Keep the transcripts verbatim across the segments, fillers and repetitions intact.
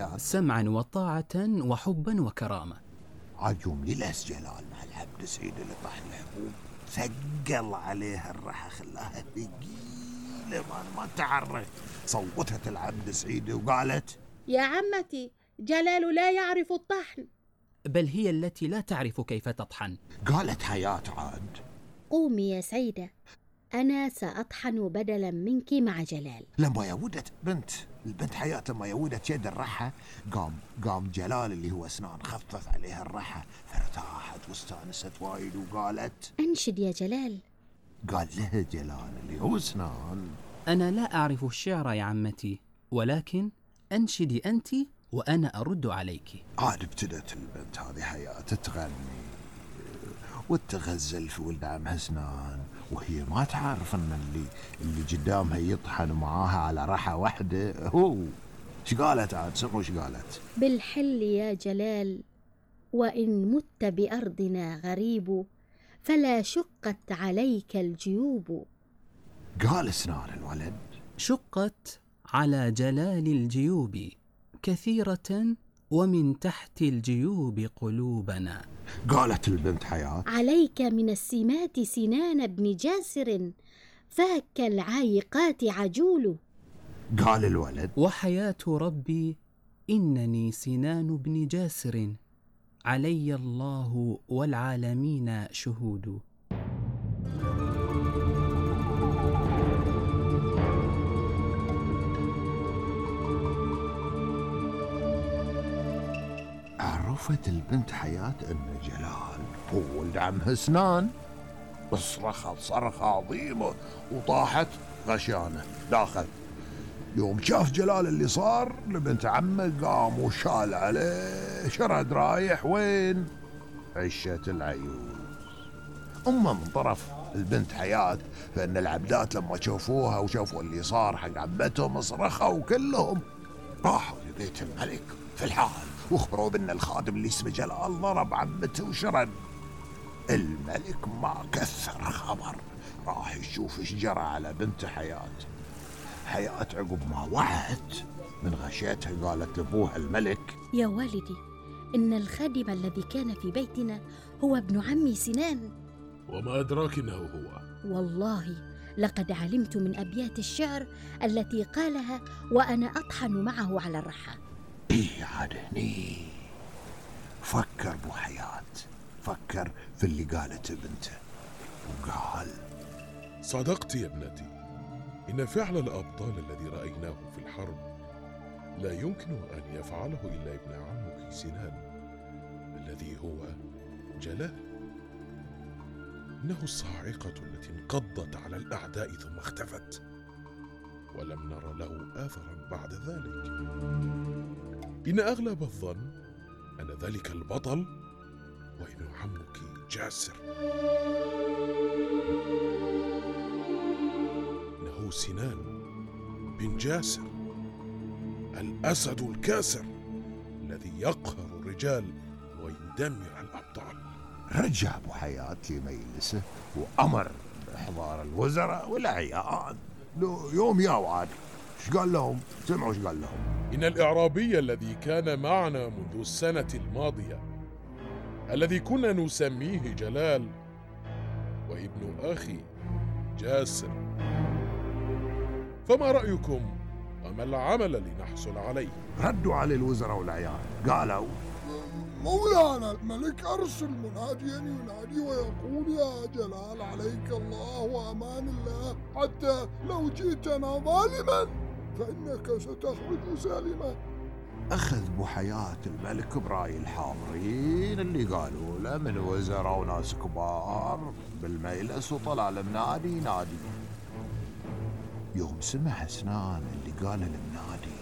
حياة؟ سمعا وطاعة وحبا وكرامة. عاد يوم ليلس جلال مع العبد سعيد اللي طاح الحبوب ثقل عليها الرحى، خلاها ثقيلة ما ما تعرف. صوتت العبد سعيد وقالت: يا عمتي، جلال لا يعرف الطحن. بل هي التي لا تعرف كيف تطحن. قالت حياة عاد: قومي يا سيدة، أنا سأطحن بدلا منك مع جلال. لما يودت بنت البنت حياة لما يودت يد الرحى، قام قام جلال اللي هو اسنان خفف عليها الرحى، فارتاحت واستانست وايد وقالت: أنشد يا جلال. قال لها جلال اللي هو اسنان: أنا لا أعرف الشعر يا عمتي، ولكن أنشدي أنت وأنا أرد عليك. عاد ابتدت البنت هذه حياة تغني وتغزل في ولد عمها اسنان، وهي ما تعرف ان اللي اللي قدامها يطحن معاها على رحى واحده هو. ايش قالت عاد؟ سمعوا ايش قالت: بالحل يا جلال، وإن مت بأرضنا غريب، فلا شقت عليك الجيوب. قال اسنان الولد: شقت على جلال الجيوب كثيرة، ومن تحت الجيوب قلوبنا. قالت البنت حياة: عليك من السمات سنان بن جاسر، فاك العايقات عجول. قال الولد: وحياة ربي إنني سنان بن جاسر، علي الله والعالمين شهود. عرفت البنت حياة ان جلال هو ولد عمها اسنان، صرخت صرخة عظيمة وطاحت غشانة داخل. يوم شاف جلال اللي صار لبنت عمه قام وشال عليه شرد رايح وين؟ عشة العيوز. أما من طرف البنت حياة فإن العبدات لما شافوها وشافوا اللي صار حق عمتهم صرخوا كلهم، راحوا لبيت الملك في الحال واخبروا بأن الخادم اللي اسمه جلال ضرب عمته وشرد. الملك ما كثر خبر، راح يشوف ايش جرى على بنت حياة. حياة عقب ما وعت من غشيتها قالت لابوها الملك: يا والدي، إن الخادم الذي كان في بيتنا هو ابن عمي سنان. وما أدراك إنه هو؟ والله لقد علمت من أبيات الشعر التي قالها وأنا أطحن معه على الرحى. إيه عاد هني فكر بو حياة، فكر في اللي قالته بنته وقال: صدقت يا ابنتي، إن فعل الأبطال الذي رأيناه في الحرب لا يمكن أن يفعله إلا ابن عمك سنان الذي هو جلال. إنه الصاعقة التي انقضت على الأعداء ثم اختفت، ولم نر له آثرا بعد ذلك. إن أغلب الظن أن ذلك البطل وابن عمك جاسر، إنه سنان بن جاسر الأسد الكاسر الذي يقهر الرجال ويدمر الأبطال. رجع ابو حياة لمجلسه وأمر بإحضار الوزراء والأعيان. لو يوم يا وعد ايش قال لهم؟ سمعوا ايش قال لهم: إن الإعرابي الذي كان معنا منذ السنة الماضية الذي كنا نسميه جلال وابن أخي جاسر، فما رأيكم وما العمل لنحصل عليه؟ ردوا على الوزراء والأعيان قالوا: مولانا الملك أرسل مناديا ينادي ويقول: يا جلال عليك الله وأمان الله، حتى لو جئتنا ظالما فإنك ستخرج سالما. أخذ بو حياة الملك برأي الحاضرين اللي قالوا له من وزراء وناس كبار بالمجلس، وطلع المنادي ينادي. يوم سمع اسنان اللي قال المنادي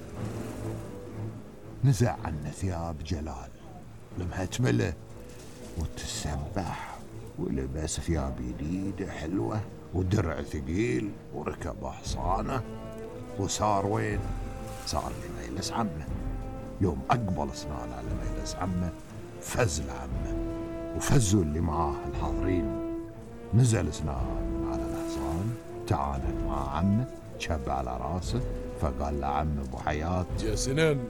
نزع عنه ثياب جلال لمهتمله وتسبح ولبس ثياب جديدة حلوة ودرع ثقيل وركب حصانه وصار وين؟ صار لمجلس عمه. يوم أقبل اسنان على مجلس عمه فز لعمه وفزوا اللي معاه الحاضرين. نزل اسنان على الحصان تعاند مع عمه، شب على راسه، فقال لعمه ابو حياة: يا سنان،